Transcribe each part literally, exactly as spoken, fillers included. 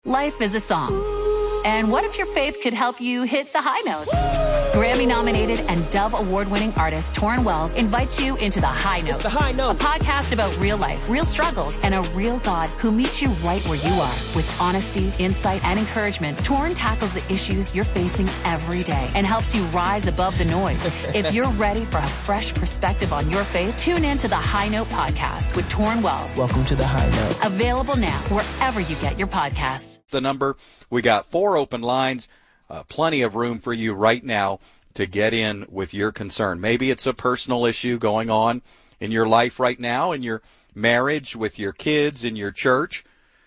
Life is a song. And what if your faith could help you hit the high notes? Grammy-nominated and Dove Award-winning artist Torrin Wells invites you into The High Note. It's The High Note. A podcast about real life, real struggles, and a real God who meets you right where you are. With honesty, insight, and encouragement, Torrin tackles the issues you're facing every day and helps you rise above the noise. If you're ready for a fresh perspective on your faith, tune in to The High Note podcast with Torrin Wells. Welcome to The High Note. Available now wherever you get your podcasts. The number, we got four open lines, uh, plenty of room for you right now to get in with your concern. Maybe it's a personal issue going on in your life right now, in your marriage, with your kids, in your church.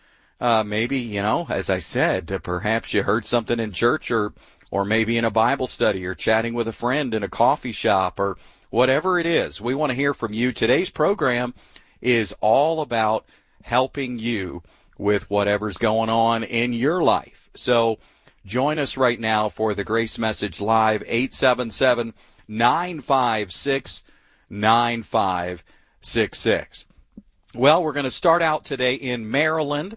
Uh, maybe, you know, as I said, uh, perhaps you heard something in church, or or maybe in a Bible study, or chatting with a friend in a coffee shop, or whatever it is. We want to hear from you. Today's program is all about helping you with whatever's going on in your life. So join us right now for the Grace Message Live, eight seven seven, nine five six, nine five six six. Well, we're going to start out today in Maryland,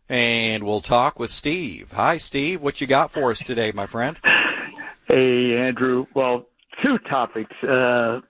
and we'll talk with Steve. Hi, Steve. What you got for us today, my friend? Hey, Andrew. Well, two topics. Uh,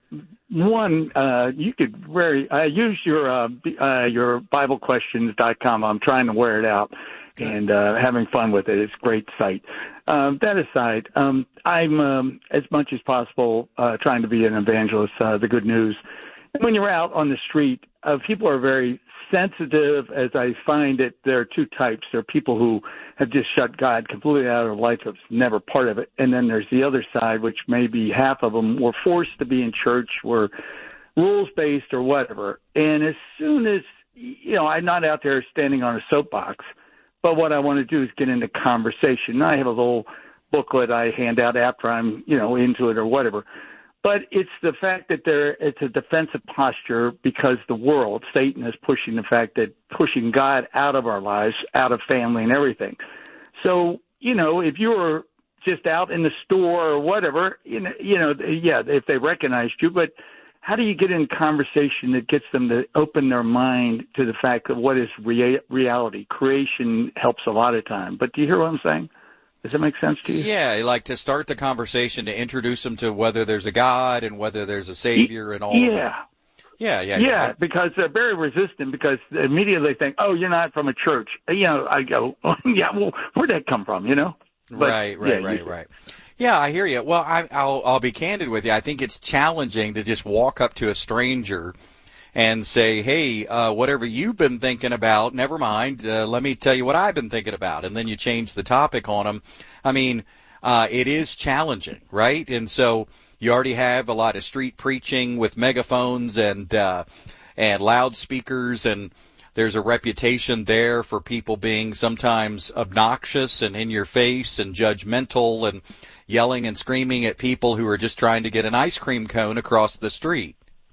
one, uh, you could very uh, use your uh, uh, your Bible Questions dot com. I'm trying to wear it out and uh, having fun with it. It's a great site. Um, that aside, um, I'm um, as much as possible uh, trying to be an evangelist. Uh, the good news. And when you're out on the street, uh, people are very sensitive, as I find it. There are two types. There are people who have just shut God completely out of their life, it's never part of it. And then there's the other side, which maybe half of them were forced to be in church, were rules-based or whatever. And as soon as, you know, I'm not out there standing on a soapbox, but what I want to do is get into conversation. I have a little booklet I hand out after I'm, you know, into it or whatever. But it's the fact that there, it's a defensive posture because the world, Satan, is pushing the fact that pushing God out of our lives, out of family and everything. So, you know, if you were just out in the store or whatever, you know, you know, yeah, if they recognized you, but how do you get in conversation that gets them to open their mind to the fact that what is rea- reality? Creation helps a lot of time. But do you hear what I'm saying? Does that make sense to you? Yeah, like to start the conversation, to introduce them to whether there's a God and whether there's a Savior and all yeah. of that. Yeah, yeah, yeah. Yeah, because they're very resistant because they immediately think, oh, you're not from a church. You know, I go, oh, yeah, well, where'd that come from, you know? But, right, right, yeah, right, you, right. Yeah, I hear you. Well, I, I'll, I'll be candid with you. I think it's challenging to just walk up to a stranger and say, hey, uh, whatever you've been thinking about, never mind, uh, let me tell you what I've been thinking about. And then you change the topic on them. I mean, uh, it is challenging, right? And so you already have a lot of street preaching with megaphones and, uh, and loudspeakers, and there's a reputation there for people being sometimes obnoxious and in your face and judgmental and yelling and screaming at people who are just trying to get an ice cream cone across the street.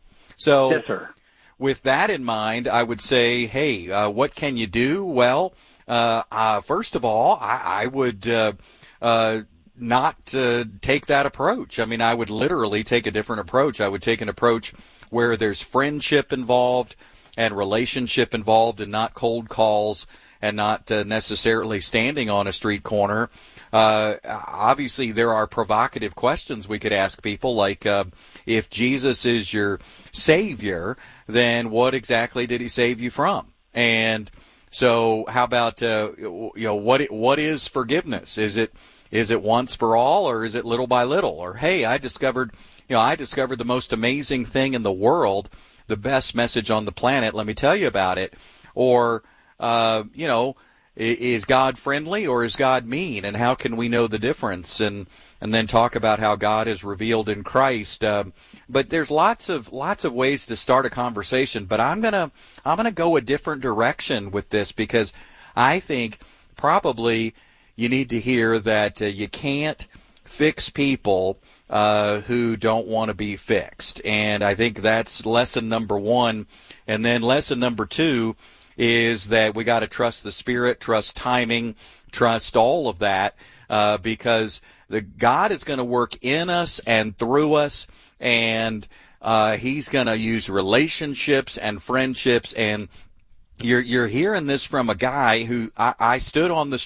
So, yes, sir. With that in mind, I would say, hey, uh, what can you do? Well, uh, uh, first of all, I, I would uh, uh, not uh, take that approach. I mean, I would literally take a different approach. I would take an approach where there's friendship involved and relationship involved, and not cold calls and not uh, necessarily standing on a street corner. Uh, obviously, there are provocative questions we could ask people, like uh, if Jesus is your Savior, then what exactly did he save you from? And so how about, uh, you know, what what is forgiveness? Is it is it once for all, or is it little by little? Or, hey, I discovered, you know, I discovered the most amazing thing in the world, the best message on the planet. Let me tell you about it. Or, uh, you know, is God friendly or is God mean? And how can we know the difference? And and then talk about how God is revealed in Christ. Um, but there's lots of lots of ways to start a conversation. But I'm gonna I'm gonna go a different direction with this, because I think probably you need to hear that uh, you can't fix people uh, who don't want to be fixed. And I think that's lesson number one. And then lesson number two is that we got to trust the Spirit, trust timing, trust all of that, uh, because the God is going to work in us and through us, and uh, He's going to use relationships and friendships. And you're you're hearing this from a guy who I, I stood on the